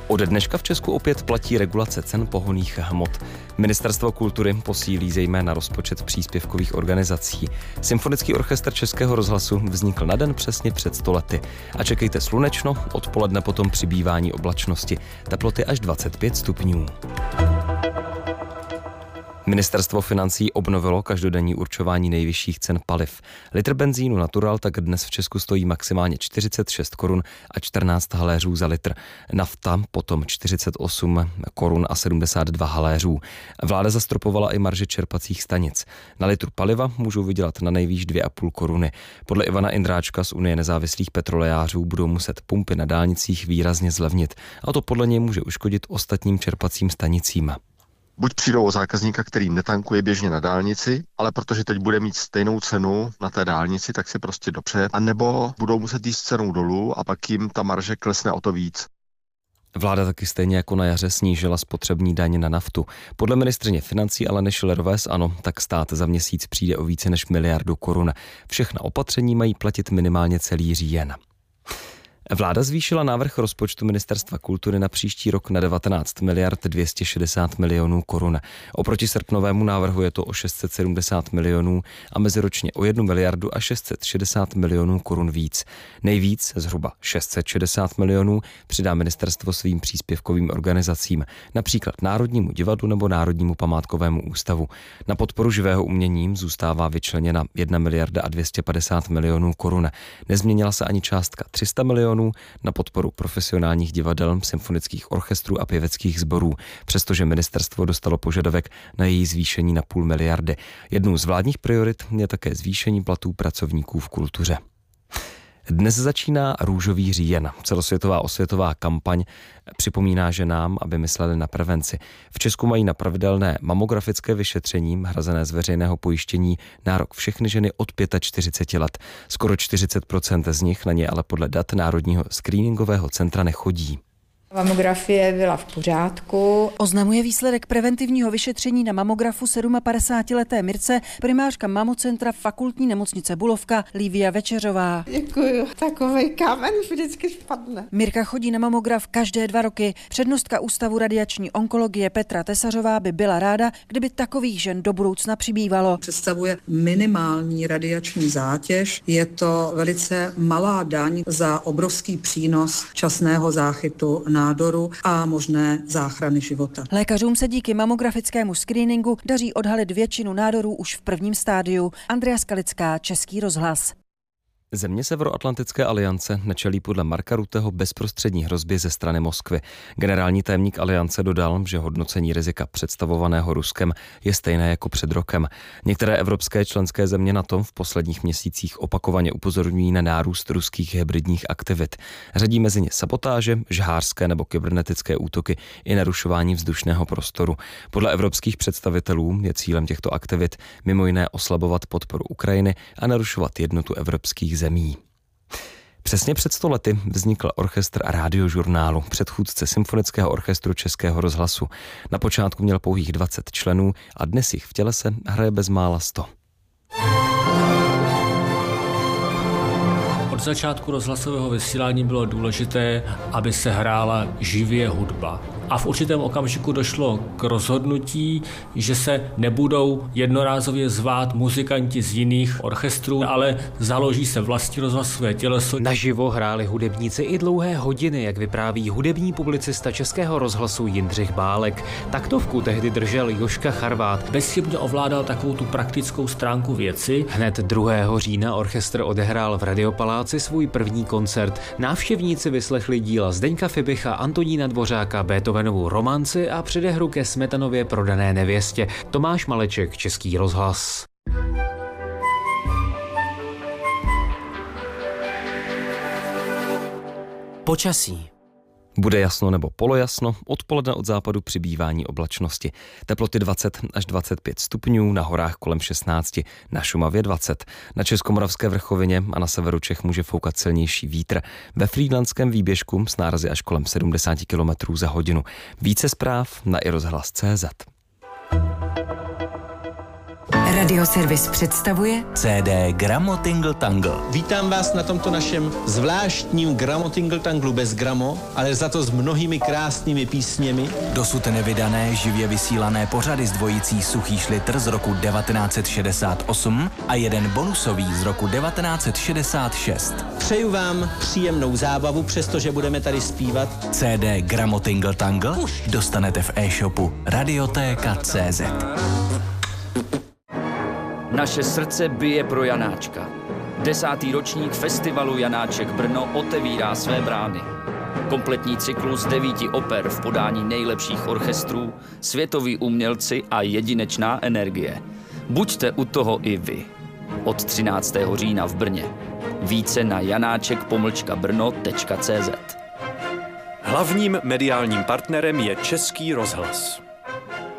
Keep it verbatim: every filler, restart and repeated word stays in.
Od dneška v Česku opět platí regulace cen pohonných hmot. Ministerstvo kultury posílí zejména rozpočet příspěvkových organizací. Symfonický orchestr Českého rozhlasu vznikl na den přesně před sto lety. A čekejte slunečno, odpoledne potom přibývání oblačnosti. Teploty až dvacet pět stupňů. Ministerstvo financí obnovilo každodenní určování nejvyšších cen paliv. Litr benzínu Natural tak dnes v Česku stojí maximálně čtyřicet šest korun a čtrnáct haléřů za litr. Nafta potom čtyřicet osm korun a sedmdesát dva haléřů. Vláda zastropovala i marže čerpacích stanic. Na litru paliva můžou vydělat na nejvýš dvě a půl koruny. Podle Ivana Indráčka z Unie nezávislých petrolejářů budou muset pumpy na dálnicích výrazně zlevnit. A to podle něj může uškodit ostatním čerpacím stanicím. Buď přijdou o zákazníka, který netankuje běžně na dálnici, ale protože teď bude mít stejnou cenu na té dálnici, tak si prostě dopře, anebo budou muset jít s cenou dolů a pak jim ta marže klesne o to víc. Vláda taky stejně jako na jaře snížila spotřební daň na naftu. Podle ministryně financí Aleny Schillerové z ANO tak stát za měsíc přijde o více než miliardu korun. Všechna opatření mají platit minimálně celý říjen. Vláda zvýšila návrh rozpočtu Ministerstva kultury na příští rok na devatenáct miliard dvě stě šedesát milionů korun. Oproti srpnovému návrhu je to o šest set sedmdesát milionů a meziročně o jednu miliardu a šest set šedesát milionů korun víc. Nejvíc, zhruba šest set šedesát milionů, přidá ministerstvo svým příspěvkovým organizacím, například Národnímu divadlu nebo Národnímu památkovému ústavu. Na podporu živého umění zůstává vyčleněna jedna miliarda a dvě stě padesát milionů korun. Nezměnila se ani částka tři sta milionů na podporu profesionálních divadel, symfonických orchestrů a pěveckých sborů, přestože ministerstvo dostalo požadavek na její zvýšení na půl miliardy. Jednou z vládních priorit je také zvýšení platů pracovníků v kultuře. Dnes začíná Růžový říjen. Celosvětová osvětová kampaň připomíná ženám, aby mysleli na prevenci. V Česku mají na pravidelné mamografické vyšetření hrazené z veřejného pojištění nárok všechny ženy od čtyřiceti pěti let. Skoro čtyřicet procent z nich na ně ale podle dat Národního screeningového centra nechodí. Mamografie byla v pořádku. Oznamuje výsledek preventivního vyšetření na mamografu sedmapadesátileté Mirce primářka mamocentra Fakultní nemocnice Bulovka Lívia Večeřová. Děkuju, takovej kámen vždycky spadne. Mirka chodí na mamograf každé dva roky. Přednostka Ústavu radiační onkologie Petra Tesařová by byla ráda, kdyby takových žen do budoucna přibývalo. Představuje minimální radiační zátěž. Je to velice malá daň za obrovský přínos včasného záchytu nádoru a možné záchrany života. Lékařům se díky mamografickému screeningu daří odhalit většinu nádorů už v prvním stádiu. Andrea Skalická, Český rozhlas. Země Severoatlantické aliance nečelí podle Marka Rutteho bezprostřední hrozbě ze strany Moskvy. Generální tajemník aliance dodal, že hodnocení rizika představovaného Ruskem je stejné jako před rokem. Některé evropské členské země NATO v posledních měsících opakovaně upozorňují na nárůst ruských hybridních aktivit. Řadí mezi ně sabotáže, žhářské nebo kybernetické útoky i narušování vzdušného prostoru. Podle evropských představitelů je cílem těchto aktivit mimo jiné oslabovat podporu Ukrajiny a narušovat jednotu evropských zemí. Přesně před sto lety vznikl orchestr Radiožurnálu, předchůdce Symfonického orchestru Českého rozhlasu. Na počátku měl pouhých dvacet členů a dnes jich v tělese hraje bezmála sto. Od začátku rozhlasového vysílání bylo důležité, aby se hrála živě hudba. A v určitém okamžiku došlo k rozhodnutí, že se nebudou jednorázově zvát muzikanti z jiných orchestrů, ale založí se vlastní rozhlasové těleso. Naživo hráli hudebníci i dlouhé hodiny, jak vypráví hudební publicista Českého rozhlasu Jindřich Bálek. Taktovku tehdy držel Jožka Charvát. Bezchybně ovládal takovou tu praktickou stránku věci. Hned druhého října orchestr odehrál v Radiopaláci svůj první koncert. Návštěvníci vyslechli díla Zdeňka Fibicha, Antonína Dvořáka, Beethovenovu romanci a předehru ke Smetanově Prodané nevěstě. Tomáš Maleček, Český rozhlas. Počasí. Bude jasno nebo polojasno, odpoledne od západu přibývání oblačnosti. Teploty dvacet až dvacet pět stupňů, na horách kolem šestnáct, na Šumavě dvacet. Na Českomoravské vrchovině a na severu Čech může foukat silnější vítr. Ve Frýdlantském výběžku s nárazy až kolem sedmdesát kilometrů za hodinu. Více zpráv na i rozhlas tečka cé zet. Radioservis představuje C D Gramotingle Tangle. Vítám vás na tomto našem zvláštním Gramotingle Tanglu bez gramo, ale za to s mnohými krásnými písněmi. Dosud nevydané živě vysílané pořady s dvojicí Suchý šlitr z roku devatenáct set šedesát osm a jeden bonusový z roku devatenáct set šedesát šest. Přeju vám příjemnou zábavu, přestože budeme tady zpívat. C D Gramotingle Tangle dostanete v e-shopu radiotéka tečka cé zet. Naše srdce bije pro Janáčka. Desátý ročník festivalu Janáček Brno otevírá své brány. Kompletní cyklus devíti oper v podání nejlepších orchestrů, světoví umělci a jedinečná energie. Buďte u toho i vy. Od třináctého října v Brně. Více na janáček pomlčka brno tečka cé zet. Hlavním mediálním partnerem je Český rozhlas.